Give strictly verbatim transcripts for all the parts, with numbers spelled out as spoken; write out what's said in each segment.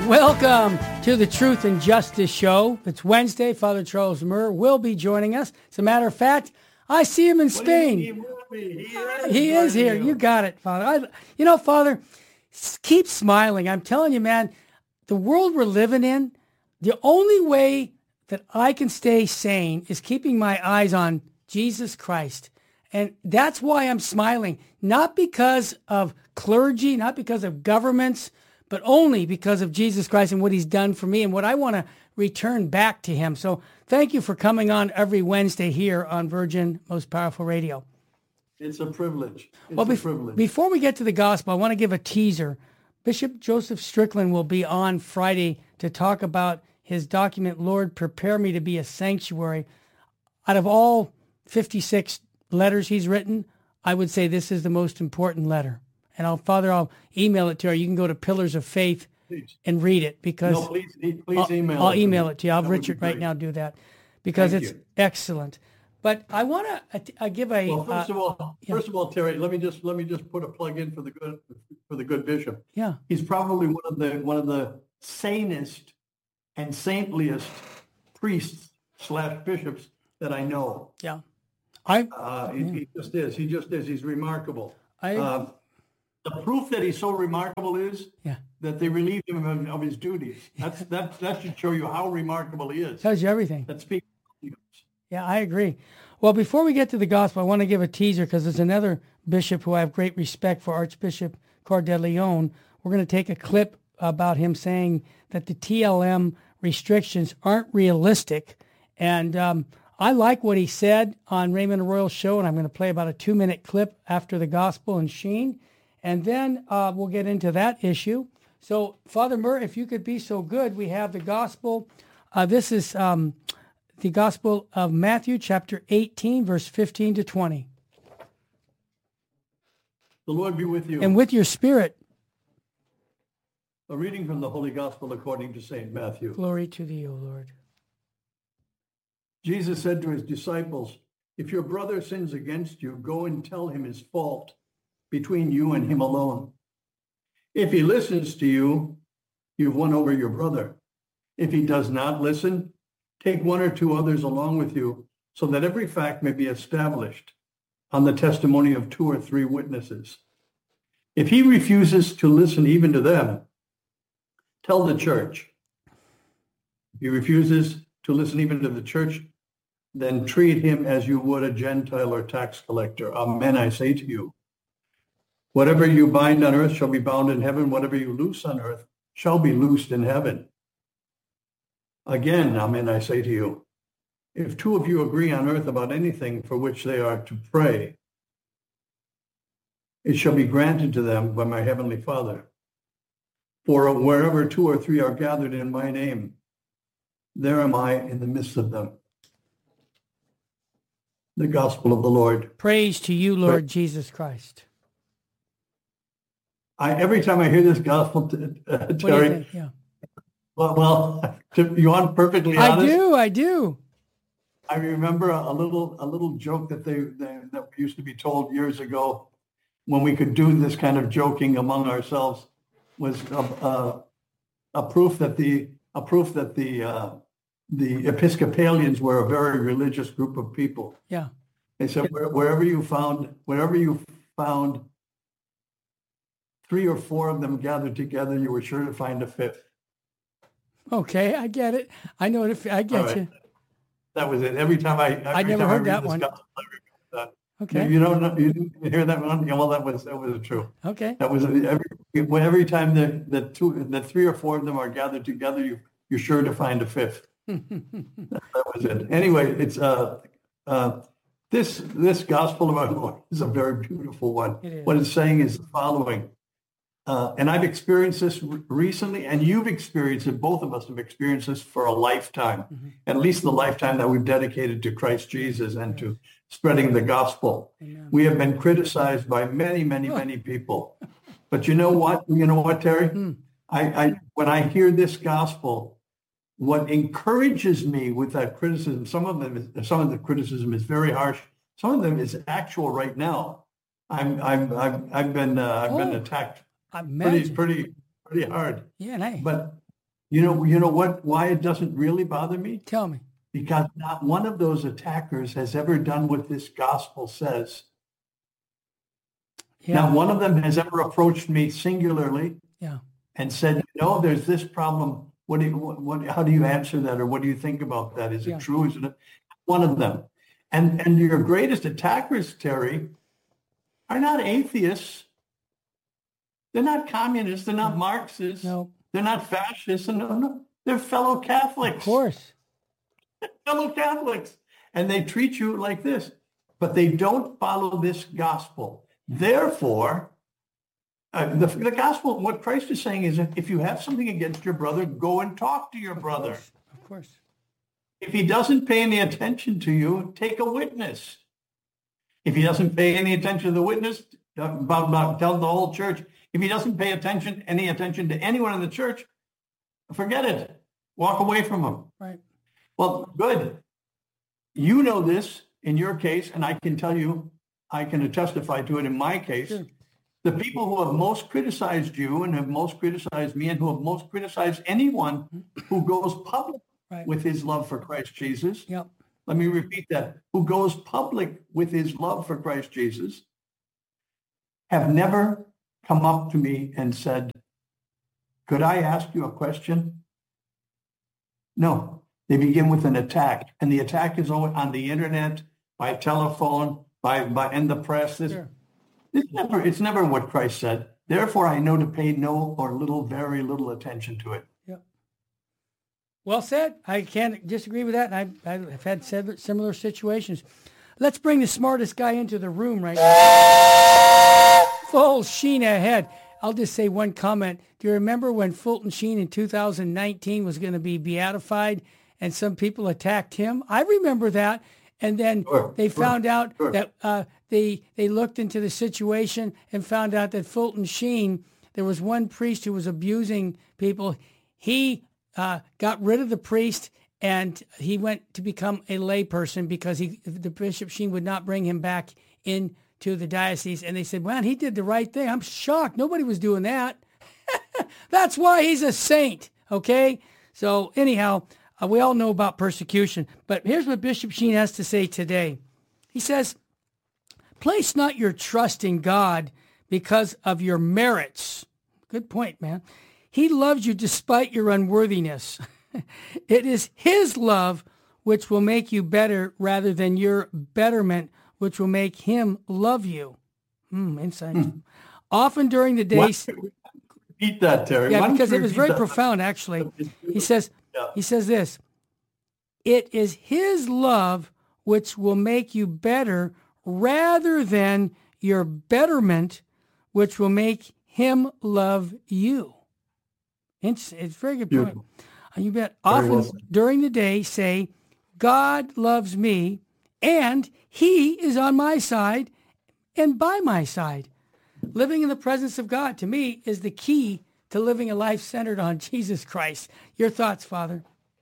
Welcome to the Truth and Justice Show. It's Wednesday. Father Charles Murr will be joining us. As a matter of fact, I see him in Spain. He, he is, he is here. You. you got it, Father. I, you know, Father, keep smiling. I'm telling you, man, the world we're living in, the only way that I can stay sane is keeping my eyes on Jesus Christ. And that's why I'm smiling, not because of clergy, not because of governments, but only because of Jesus Christ and what he's done for me and what I want to return back to him. So thank you for coming on every Wednesday here on Virgin Most Powerful Radio. It's a privilege. It's well, a bef- privilege. Before we get to the gospel, I want to give a teaser. Bishop Joseph Strickland will be on Friday to talk about his document, Lord, Prepare Me to Be a Sanctuary. Out of all fifty-six letters he's written, I would say this is the most important letter. And I'll, Father, I'll email it to you. You can go to Pillars of Faith please. and read it because no, please, please email I'll, I'll it email it to you. I'll have that Richard right now do that because Thank it's you. excellent. But I want to uh, give a. Well, first uh, of all, yeah. first of all, Terry, let me just let me just put a plug in for the good for the good bishop. Yeah, he's probably one of the one of the sanest and saintliest priests slash bishops that I know. Yeah, I. Uh, he, yeah. he just is. He just is. He's remarkable. I. Uh, The proof that he's so remarkable is yeah. that they relieved him of, of his duties. That's that that should show you how remarkable he is. Tells you everything. That speaks. Yeah, I agree. Well, before we get to the gospel, I want to give a teaser because there's another bishop who I have great respect for, Archbishop Cordeleone. We're going to take a clip about him saying that the T L M restrictions aren't realistic. And um, I like what he said on Raymond Arroyo's show, and I'm going to play about a two-minute clip after the gospel and Sheen. And then uh, we'll get into that issue. So, Father Murr, if you could be so good, we have the gospel. Uh, this is um, the gospel of Matthew, chapter eighteen, verse fifteen to twenty. The Lord be with you. And with your spirit. A reading from the Holy Gospel according to Saint Matthew. Glory to thee, O Lord. Jesus said to his disciples, if your brother sins against you, go and tell him his fault between you and him alone. If he listens to you, you've won over your brother. If he does not listen, take one or two others along with you, so that every fact may be established on the testimony of two or three witnesses. If he refuses to listen even to them, tell the church. If he refuses to listen even to the church, then treat him as you would a Gentile or tax collector. Amen, I say to you. Whatever you bind on earth shall be bound in heaven. Whatever you loose on earth shall be loosed in heaven. Again, amen, I say to you, if two of you agree on earth about anything for which they are to pray, it shall be granted to them by my heavenly Father. For wherever two or three are gathered in my name, there am I in the midst of them. The gospel of the Lord. Praise to you, Lord but, Jesus Christ. I, every time I hear this gospel, uh, Terry, yeah. well, well, to, you want perfectly honest? I do, I do. I remember a, a little, a little joke that they, they that used to be told years ago, when we could do this kind of joking among ourselves, was a, a, a proof that the a proof that the uh, the Episcopalians were a very religious group of people. Yeah, they said where, wherever you found wherever you found. three or four of them gathered together, you were sure to find a fifth. Okay, I get it. I know it. I get right. you. That was it. Every time I, every I never time heard I that one. Gospel, I remember that. Okay. You don't know, you didn't hear that one? Yeah, well, that was that was true. Okay. That was every every time the the two the three or four of them are gathered together, you you're sure to find a fifth. that, that was it. Anyway, it's uh uh this this gospel of our Lord is a very beautiful one. It is. What it's saying is the following. Uh, and I've experienced this re- recently, and you've experienced it. Both of us have experienced this for a lifetime, mm-hmm. at least the lifetime that we've dedicated to Christ Jesus and yes. to spreading the gospel. Amen. We have been criticized by many, many, many people. But you know what? You know what, Terry? Hmm. I, I when I hear this gospel, what encourages me with that criticism, some of them, is, some of the criticism is very harsh. Some of them is actual right now. I'm, I'm, I've, I've been, uh, I've oh. been attacked. Pretty, pretty, pretty hard. Yeah, nice. But You know, you know what, why it doesn't really bother me? Tell me. Because not one of those attackers has ever done what this gospel says. Yeah. Not one of them has ever approached me singularly Yeah. and said, no, there's this problem. What do you, what, what, how do you answer that? Or what do you think about that? Is it Yeah. true? Is it a, one of them? And, and your greatest attackers, Terry, are not atheists. They're not communists. They're not Marxists. No. They're not fascists. No, no. They're fellow Catholics. Of course. Fellow Catholics. And they treat you like this. But they don't follow this gospel. Therefore, uh, the, the gospel, what Christ is saying is that if you have something against your brother, go and talk to your Of brother. course. Of course. If he doesn't pay any attention to you, take a witness. If he doesn't pay any attention to the witness, about, about, tell the whole church. If he doesn't pay attention, any attention to anyone in the church, forget it. Walk away from him. Right. Well, good. You know this in your case, and I can tell you, I can testify to it in my case. Sure. The people who have most criticized you and have most criticized me and who have most criticized anyone who goes public Right. with his love for Christ Jesus. Yep. Let me repeat that. Who goes public with his love for Christ Jesus have never come up to me and said, could I ask you a question? No, they begin with an attack. And the attack is always on the internet, by telephone, by, by in the press. This, Sure. it's never, it's never what Christ said. Therefore, I know to pay no or little, very little attention to it. Yep. Well said. I can't disagree with that. And I, I've had similar situations. Let's bring the smartest guy into the room right now. Full sheen ahead. I'll just say one comment. Do you remember when Fulton Sheen in two thousand nineteen was going to be beatified and some people attacked him? I remember that. And then Sure, they sure, found out sure. that uh, they they looked into the situation and found out that Fulton Sheen, there was one priest who was abusing people. He uh, got rid of the priest and he went to become a layperson because he the Bishop Sheen would not bring him back into the diocese. And they said, man, he did the right thing. I'm shocked. Nobody was doing that. That's why he's a saint, okay? So anyhow, uh, we all know about persecution. But here's what Bishop Sheen has to say today. He says, place not your trust in God because of your merits. Good point, man. He loves you despite your unworthiness. It is his love which will make you better rather than your betterment which will make him love you. Hmm, insight. Hmm. Often during the day... Repeat that, Terry. Yeah, Why because don't it you was repeat very that? profound, actually. He says, Yeah. he says this, it is his love which will make you better rather than your betterment which will make him love you. It's, it's a very good point. Beautiful. And you bet Very often well said. during the day say, God loves me and he is on my side and by my side. Living in the presence of God, to me, is the key to living a life centered on Jesus Christ. Your thoughts, Father?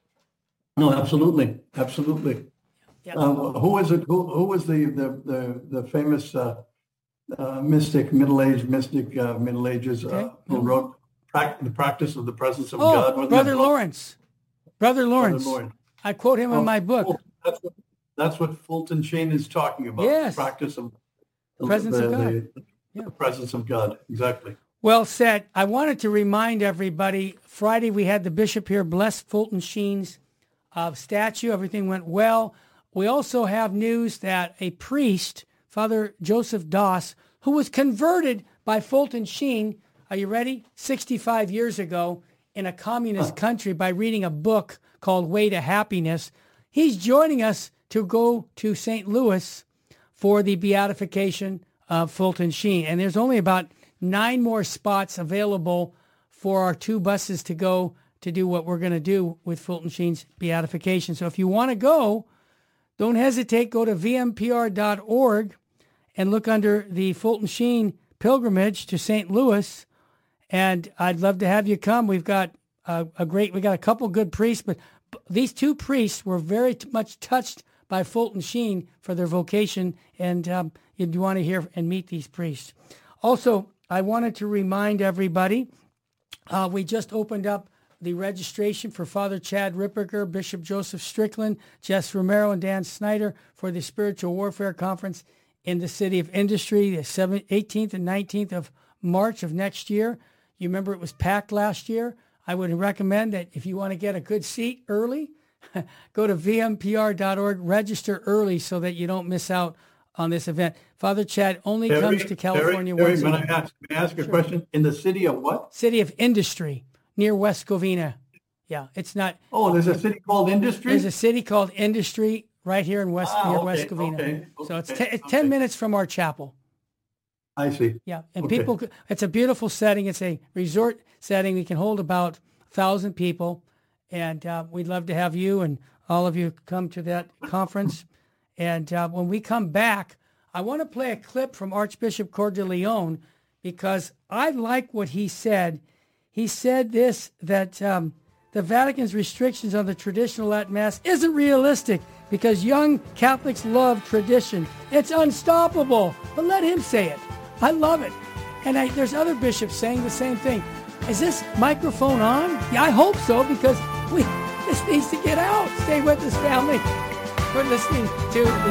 No, absolutely, absolutely. Yeah. Uh, who was it? Who, who was the the the, the famous uh, uh, mystic, middle-aged mystic, uh, Middle Ages, uh, Okay. who wrote pra- the practice of the presence of Oh, God? Wasn't Brother that book? Lawrence. Brother Lawrence. Lawrence. I quote him Oh, in my book. oh, that's what that's what Fulton Sheen is talking about. Yes. The practice of the Presence the, of God. The, Yeah. the presence of God. Exactly. Well said. I wanted to remind everybody, Friday we had the bishop here bless Fulton Sheen's uh, statue. Everything went well. We also have news that a priest, Father Joseph Doss, who was converted by Fulton Sheen, are you ready? sixty-five years ago in a communist country by reading a book called Way to Happiness. He's joining us to go to Saint Louis for the beatification of Fulton Sheen. And there's only about nine more spots available for our two buses to go to do what we're going to do with Fulton Sheen's beatification. So if you want to go, don't hesitate. Go to v m p r dot org and look under the Fulton Sheen pilgrimage to Saint Louis. And I'd love to have you come. We've got a, a great, we got a couple good priests, but these two priests were very t- much touched by Fulton Sheen for their vocation, and um, you'd want to hear and meet these priests. Also, I wanted to remind everybody, uh, we just opened up the registration for Father Chad Ripperger, Bishop Joseph Strickland, Jess Romero, and Dan Snyder for the Spiritual Warfare Conference in the City of Industry, the eighteenth and nineteenth of March of next year. You remember it was packed last year. I would recommend that if you want to get a good seat early, go to v m p r dot org, register early so that you don't miss out on this event. Father Chad only Terry, comes to California Terry, once Terry, a may I year. ask, may I ask a Sure. question? In the city of what? City of Industry near West Covina. Yeah, it's not. Oh, there's a city called Industry? There's a city called Industry right here in West Ah, near okay, West Covina. okay, So it's, okay, te- it's ten okay. minutes from our chapel. I see. Yeah, and Okay. people, it's a beautiful setting. It's a resort setting. We can hold about a thousand people, and uh, we'd love to have you and all of you come to that conference. And uh, when we come back, I want to play a clip from Archbishop Cordileone because I like what he said. He said this, that um, the Vatican's restrictions on the traditional Latin Mass isn't realistic because young Catholics love tradition. It's unstoppable. But let him say it. I love it. And I, there's other bishops saying the same thing. Is this microphone on? Yeah, I hope so, because we this needs to get out. Stay with us, family. We're listening to the